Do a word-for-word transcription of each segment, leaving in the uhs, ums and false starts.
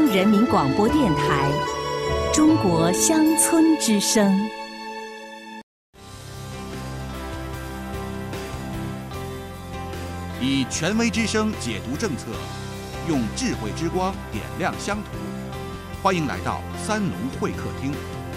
人民广播电台《中国乡村之声》。 以权威之声解读政策，用智慧之光点亮乡土。欢迎来到三农会客厅。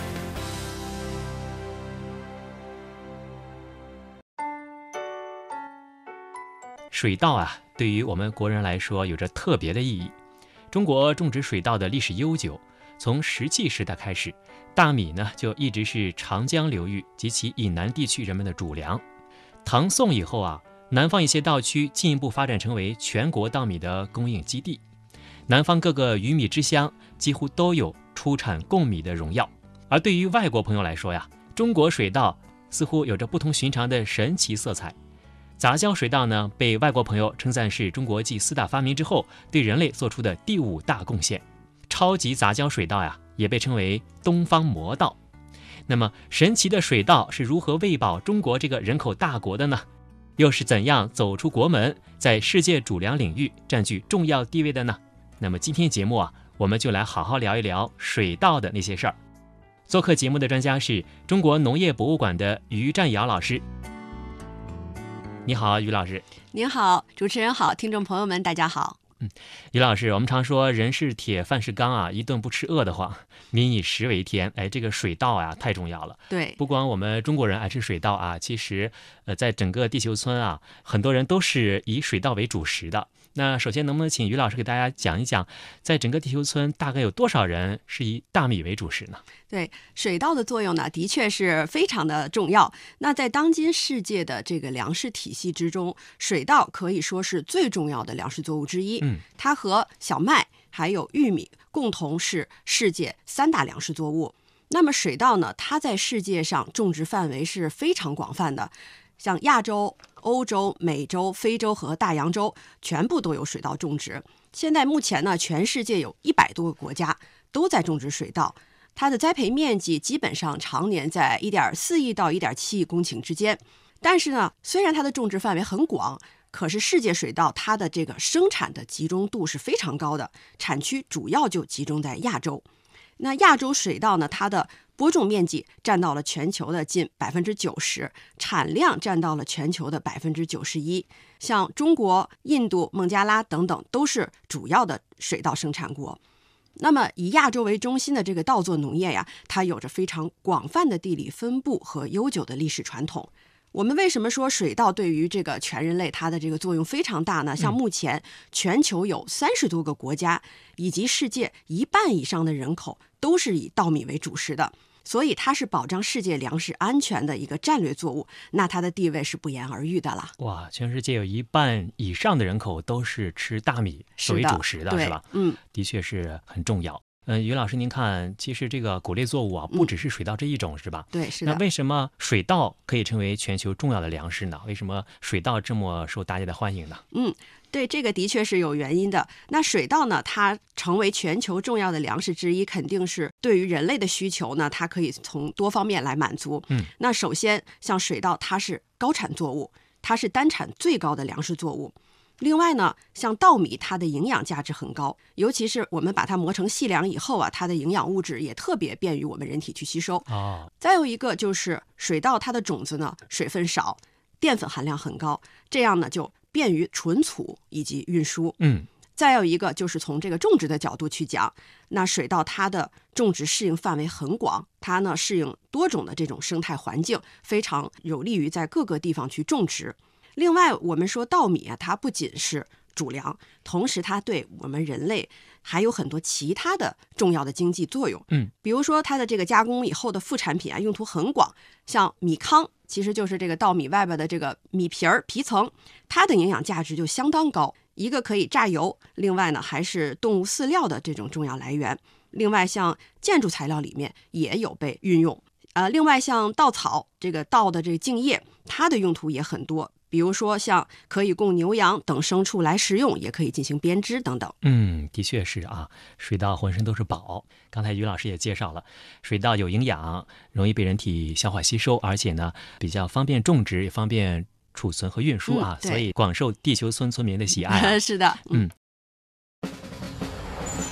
水稻啊，对于我们国人来说有着特别的意义。中国种植水稻的历史悠久，从石器时代开始，大米呢就一直是长江流域及其以南地区人们的主粮。唐宋以后啊，南方一些稻区进一步发展成为全国稻米的供应基地，南方各个鱼米之乡几乎都有出产贡米的荣耀。而对于外国朋友来说呀，中国水稻似乎有着不同寻常的神奇色彩。杂交水稻呢，被外国朋友称赞是中国继四大发明之后对人类做出的第五大贡献。超级杂交水稻呀，也被称为东方魔稻。那么神奇的水稻是如何喂饱中国这个人口大国的呢？又是怎样走出国门，在世界主粮领域占据重要地位的呢？那么今天节目啊，我们就来好好聊一聊水稻的那些事儿。做客节目的专家是中国农业博物馆的于占尧老师。你好，于老师。 您好，主持人好，听众朋友们大家好。 嗯，于老师，我们常说人是铁，饭是钢啊，一顿不吃饿得慌，民以食为天。哎，这个水稻啊太重要了。 对， 不光我们中国人爱吃水稻啊，其实呃，在整个地球村啊，很多人都是以水稻为主食的。那首先能不能请于老师给大家讲一讲，在整个地球村大概有多少人是以大米为主食呢？ 对，水稻的作用呢，的确是非常的重要。那在当今世界的这个粮食体系之中，水稻可以说是最重要的粮食作物之一。 嗯， 它和小麦还有玉米共同是世界三大粮食作物。那么水稻呢，它在世界上种植范围是非常广泛的，像亚洲、欧洲、美洲、非洲和大洋洲全部都有水稻种植。现在目前呢，全世界有一百多个国家都在种植水稻。它的栽培面积基本上常年在 一点四亿到一点七亿公顷之间。但是呢，虽然它的种植范围很广，可是世界水稻它的这个生产的集中度是非常高的，产区主要就集中在亚洲。那亚洲水稻呢，它的播种面积占到了全球的近百分之九十，产量占到了全球的百分之九十一。像中国、印度、孟加拉等等都是主要的水稻生产国。那么以亚洲为中心的这个稻作农业呀，它有着非常广泛的地理分布和悠久的历史传统。我们为什么说水稻对于这个全人类它的这个作用非常大呢？像目前全球有三十多个国家，以及世界一半以上的人口都是以稻米为主食的，所以它是保障世界粮食安全的一个战略作物，那它的地位是不言而喻的了。 哇，全世界有一半以上的人口都是吃大米作为主食的，是吧？ 嗯， 的确是很重要。嗯，于老师，您看，其实这个谷类作物啊，不只是水稻这一种，嗯、是吧？ 对，是的。 那为什么水稻可以成为全球重要的粮食呢？为什么水稻这么受大家的欢迎呢？ 嗯，对，这个的确是有原因的。那水稻呢，它成为全球重要的粮食之一，肯定是对于人类的需求呢，它可以从多方面来满足。 嗯， 那首先，像水稻，它是高产作物，它是单产最高的粮食作物。另外呢，像稻米，它的营养价值很高，尤其是我们把它磨成细粮以后啊，它的营养物质也特别便于我们人体去吸收。 哦， 再有一个就是水稻，它的种子呢水分少，淀粉含量很高，这样呢就便于存储以及运输。 嗯， 再有一个就是从这个种植的角度去讲，那水稻它的种植适应范围很广，它呢适应多种的这种生态环境，非常有利于在各个地方去种植。另外，我们说稻米啊，它不仅是主粮，同时它对我们人类还有很多其他的重要的经济作用。 嗯， 比如说它的这个加工以后的副产品啊，用途很广，像米糠，其实就是这个稻米外边的这个米皮儿皮层，它的营养价值就相当高。一个可以榨油，另外呢还是动物饲料的这种重要来源。另外，像建筑材料里面也有被运用。呃，另外像稻草，这个稻的这个茎叶，它的用途也很多。比如说像可以供牛羊等牲畜来食用，也可以进行编织等等。 嗯，的确是啊，水稻浑身都是宝。刚才于老师也介绍了，水稻有营养，容易被人体消化吸收，而且呢比较方便种植，也方便储存和运输啊， 嗯、 所以广受地球村村民的喜爱、啊。 是的， 嗯。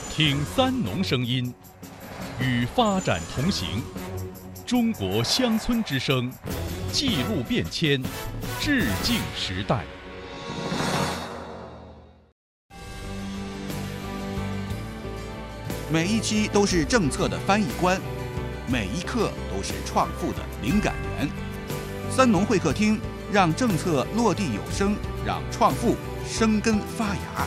听三农声音，与发展同行。中国乡村之声，记录变迁，致敬时代。 每一期都是政策的翻译官，每一刻都是创富的灵感源。三农会客厅，让政策落地有声，让创富生根发芽。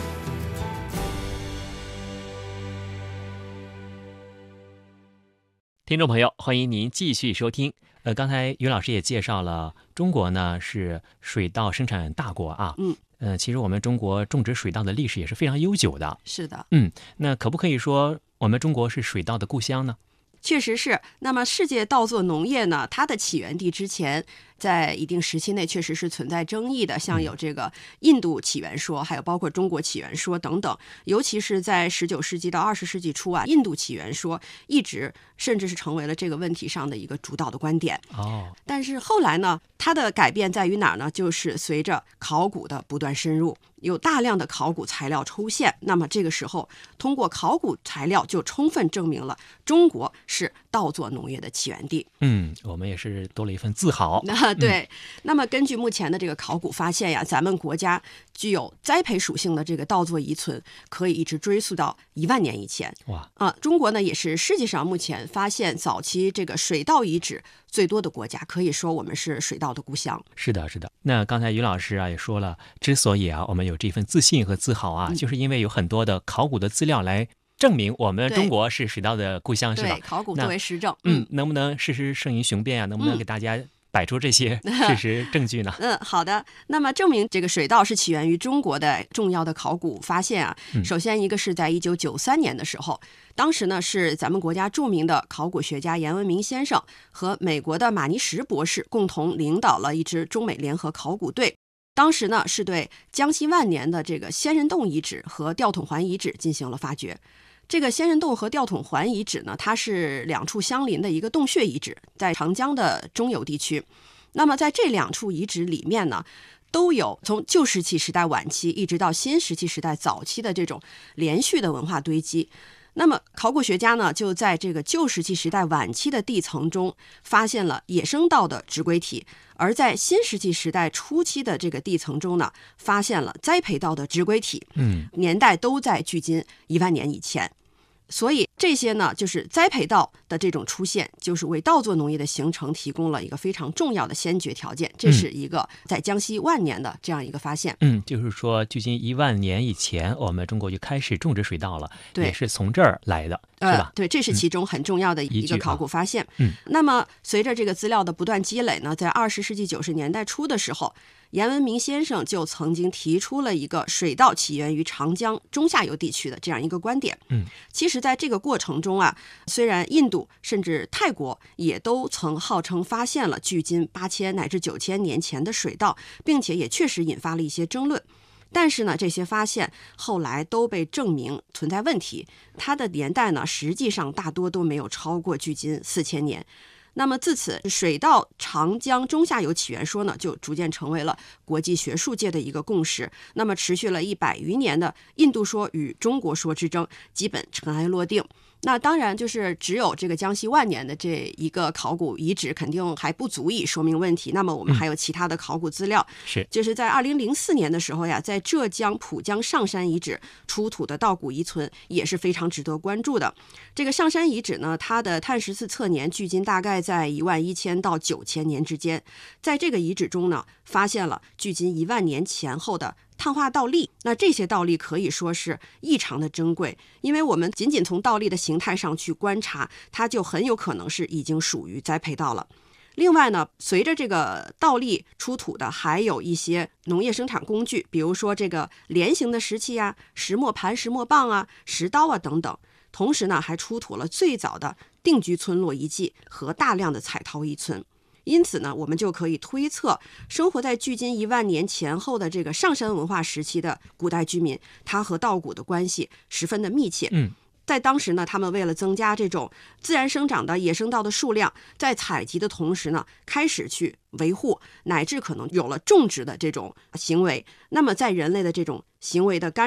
听众朋友，欢迎您继续收听。呃，刚才于老师也介绍了，中国呢是水稻生产大国啊。 嗯。 呃，其实我们中国种植水稻的历史也是非常悠久的。 是的。 嗯，那可不可以说我们中国是水稻的故乡呢？ 确实是。那么世界稻作农业呢，它的起源地之前在一定时期内确实是存在争议的，像有这个印度起源说，还有包括中国起源说等等。尤其是在十九世纪到二十世纪初啊，印度起源说一直甚至是成为了这个问题上的一个主导的观点。 哦。 但是后来呢，它的改变在于哪儿呢？就是随着考古的不断深入，有大量的考古材料出现，那么这个时候通过考古材料就充分证明了中国是稻作农业的起源地。 嗯，我们也是多了一份自豪。 那对、嗯，那么根据目前的这个考古发现呀，咱们国家具有栽培属性的这个稻作遗存，可以一直追溯到一万年以前。 哇啊，中国呢也是世界上目前发现早期这个水稻遗址最多的国家，可以说我们是水稻的故乡。 是的，是的。那刚才于老师啊也说了，之所以啊我们有这份自信和自豪啊，嗯、就是因为有很多的考古的资料来证明我们中国是水稻的故乡，是吧？ 对，考古作为实证。 嗯，能不能事实胜于雄辩啊？能不能给大家摆出这些事实证据呢？ 嗯，好的。那么证明这个水稻是起源于中国的重要的考古发现啊， 嗯、 首先一个是在一九九三年的时候，当时呢是咱们国家著名的考古学家严文明先生和美国的马尼什博士共同领导了一支中美联合考古队。当时呢是对江西万年的这个仙人洞遗址和吊桶环遗址进行了发掘。这个仙人洞和吊桶环遗址呢，它是两处相邻的一个洞穴遗址，在长江的中游地区。那么在这两处遗址里面呢，都有从旧石器时代晚期一直到新石器时代早期的这种连续的文化堆积。那么考古学家呢，就在这个旧石器时代晚期的地层中发现了野生稻的植龟体，而在新石器时代初期的这个地层中呢，发现了栽培稻的植龟体， 嗯， 年代都在距今一万年以前。所以这些呢，就是栽培稻的这种出现，就是为稻作农业的形成提供了一个非常重要的先决条件。这是一个在江西万年的这样一个发现。 嗯，就是说距今一万年以前，我们中国就开始种植水稻了， 对， 也是从这儿来的， 呃、 是吧？ 对，这是其中很重要的一个考古发现。 嗯， 那么随着这个资料的不断积累呢，在二十世纪九十年代初的时候，严文明先生就曾经提出了一个水稻起源于长江中下游地区的这样一个观点。 嗯， 其实在这个过程中啊，虽然印度甚至泰国也都曾号称发现了距今八千乃至九千年前的水稻，并且也确实引发了一些争论。但是呢，这些发现后来都被证明存在问题，它的年代呢，实际上大多都没有超过距今四千年。那么自此，水稻长江中下游起源说呢，就逐渐成为了国际学术界的一个共识。那么持续了一百余年的印度说与中国说之争，基本尘埃落定。那当然，就是只有这个江西万年的这一个考古遗址，肯定还不足以说明问题。那么我们还有其他的考古资料， 是、嗯、 就是在二零零四年的时候呀，在浙江浦江上山遗址出土的稻谷遗存也是非常值得关注的。这个上山遗址呢，它的碳十四测年距今大概在一万一千到九千年之间。在这个遗址中呢，发现了距今一万年前后的碳化稻粒。那这些稻粒可以说是异常的珍贵，因为我们仅仅从稻粒的形态上去观察，它就很有可能是已经属于栽培稻了。另外呢，随着这个稻粒出土的还有一些农业生产工具，比如说这个镰形的石器啊、石磨盘、石磨棒啊、石刀啊等等。同时呢，还出土了最早的定居村落遗迹和大量的彩陶遗存。因此呢，我们就可以推测，生活在距今一万年前后的这个上山文化时期的古代居民，他和稻谷的关系十分的密切。 嗯， 在当时呢，他们为了增加这种自然生长的野生稻的数量，在采集的同时呢，开始去维护，乃至可能有了种植的这种行为。那么在人类的这种行为的干